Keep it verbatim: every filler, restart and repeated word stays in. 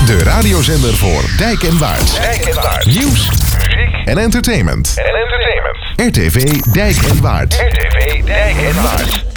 De radiozender voor Dijk en Waard. Dijk en Waard. Nieuws, muziek en entertainment. en entertainment. R T V Dijk en Waard. R T V Dijk en Waard.